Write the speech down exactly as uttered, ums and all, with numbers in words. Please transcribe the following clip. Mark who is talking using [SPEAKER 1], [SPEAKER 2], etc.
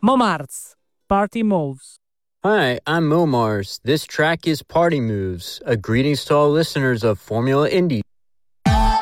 [SPEAKER 1] Momars, Party Moves.
[SPEAKER 2] Hi, I'm Mo Mars. This track is Party Moves. A greetings to all listeners of Formula Indy.